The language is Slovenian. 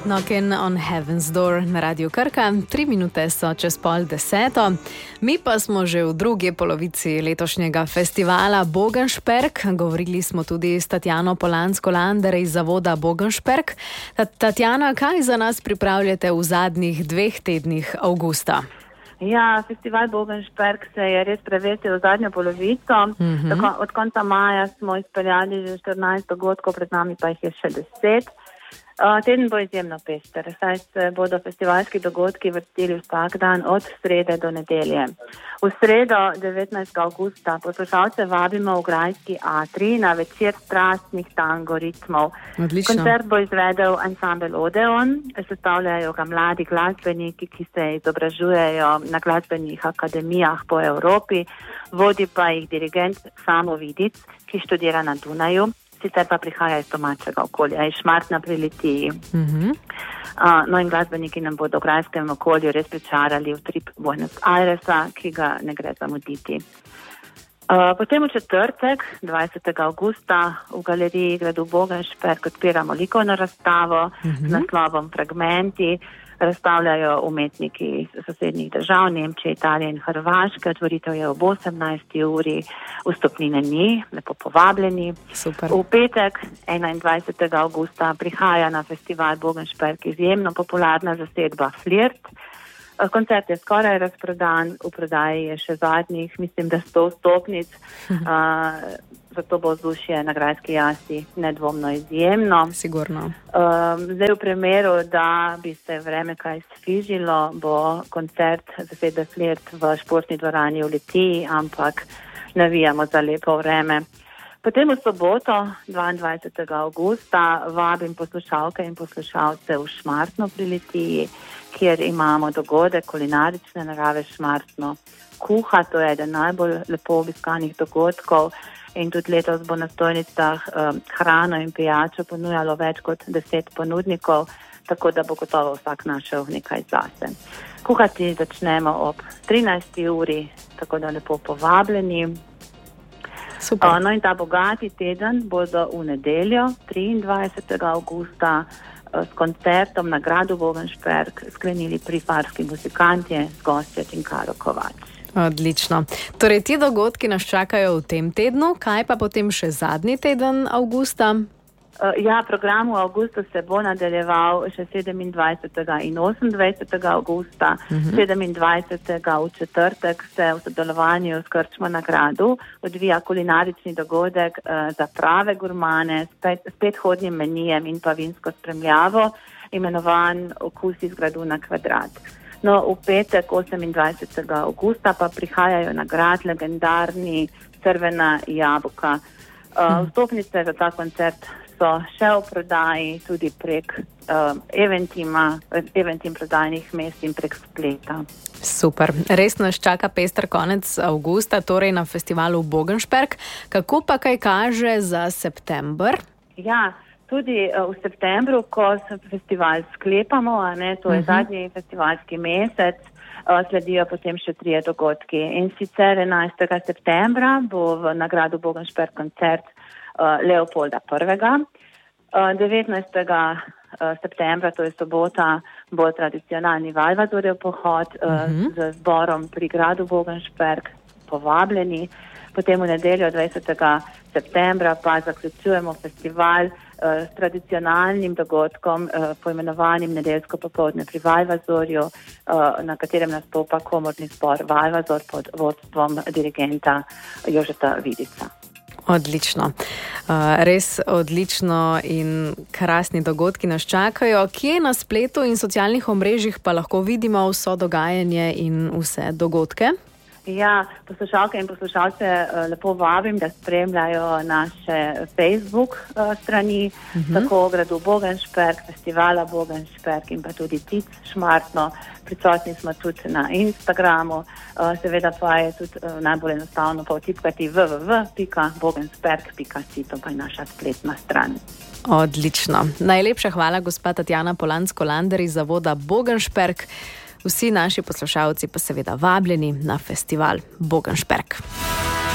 Knockin' on Heaven's Door na Radiu Krka. 3 minute so čez 9:30. Mi pa smo že v drugi polovici letošnjega festivala Bogenšperk. Govorili smo tudi s Tatjano Polansko-Lander iz zavoda Bogenšperk. Tatjana, kaj za nas pripravljate v zadnjih 2 tednih avgusta? Ja, festival Bogenšperk se je res prevesil v zadnjo polovico. Od konca maja smo izpeljali že 14 dogodkov, pred nami pa jih je še 10. Teden bo izjemno pester, saj se bodo festivalski dogodki vrstili vsak dan od srede do nedelje. V sredo 19. avgusta poslušalce vabimo v grajski atrij na večer strastnih tango ritmov. Odlično. Koncert bo izvedel ansambel Odeon, sestavljajo ga mladi glasbeniki, ki se izobražujejo na glasbenih akademijah po Evropi, vodi pa jih dirigent Samo Vidic, ki študira na Dunaju. Sicer pa prihaja iz domačega okolja, iz Šmartna pri Litiji. No in glasbeniki nam bodo v grajskem okolju res pričarali utrip Buenos Airesa, ki ga ne gre zamuditi. Potem v četrtek, 20. avgusta, v galeriji Gradu Bogenšperk odpiramo likovno razstavo z naslovom Fragmenti. Razstavljajo umetniki iz sosednjih držav, Nemčije, Italije in Hrvaške. Otvoritev je ob 18. uri, vstopnine ni, lepo povabljeni. Super. V petek, 21. avgusta, prihaja na festival Bogenšperk izjemno popularna zasedba Flirt. Koncert je skoraj razprodan, v prodaji je še zadnjih, mislim, da 100 vstopnic. Zato bo vzdušje na grajski jasi nedvomno izjemno. Sigurno. Zdaj v primeru, da bi se vreme kaj sfižilo, bo koncert zasedbe Flirt v športni dvorani v Litiji, ampak navijamo za lepo vreme. Potem v soboto, 22. avgusta, vabim poslušalke in poslušalce v Šmartno pri Litiji, kjer imamo dogodek kulinarične narave Šmartno kuha. To je eden najbolj lepo obiskanih dogodkov. In tudi letos bo na stojnicah hrano in pijačo ponujalo več kot 10 ponudnikov, tako da bo gotovo vsak našel nekaj zase. Kuhati začnemo ob 13. uri, tako da lepo povabljeni. Super. No in ta bogati teden bodo v nedeljo, 23. avgusta, s koncertom na Gradu Bogenšperk sklenili Prifarski muzikantje z gostjo Tinkaro Kovač. Odlično. Torej, ti dogodki nas čakajo v tem tednu, kaj pa potem še zadnji teden avgusta? Ja, program v avgustu se bo nadaljeval še 27. in 28. avgusta. 27. v četrtek se v sodelovanju s Krčmo na Gradu odvija kulinarični dogodek za prave gurmane s 5hodnim menijem in pa vinsko spremljavo, imenovan Okusi z Gradu na kvadrat. No, v petek, 28. avgusta, pa prihajajo na Grad legendarni Crvena jabolka. Vstopnice za ta koncert so še v prodaji tudi prek Eventim prodajnih mest in prek spleta. Super. Res nas čaka pester konec avgusta, torej na festivalu Bogenšperk. Kako pa kaj kaže za september? Ja, tudi v septembru, ko se festival sklepamo, to je zadnji festivalski mesec, sledijo potem še 3 dogodki. In sicer 11. septembra bo v Nagradu Bogenšperk koncert Leopolda I. 19. septembra, to je sobota, bo tradicionalni Valvazorjev pohod z zborom pri Gradu Bogenšperk, povabljeni. Potem v nedeljo 20. septembra pa zaključujemo festival s tradicionalnim dogodkom, poimenovanim Nedeljsko popoldne pri Valvazorju, na katerem nastopa komorni zbor Valvazor pod vodstvom dirigenta Jožeta Vidica. Odlično. Res odlično in krasni dogodki nas čakajo. Kje na spletu in socialnih omrežjih pa lahko vidimo vso dogajanje in vse dogodke? Ja, poslušalke in poslušalce lepo vabim, da spremljajo naše Facebook strani, tako Gradu Bogenšperk, festivala Bogenšperk in pa tudi TIC Šmartno. Prisotni smo tudi na Instagramu, seveda pa je tudi najbolj enostavno pa vtipkati www.bogensperk.si, to pa je naša spletna stran. Odlično. Najlepša hvala, gospa Tatjana Polansko-Lander iz zavoda Bogenšperk. Vsi naši poslušalci pa seveda vabljeni na festival Bogenšperk.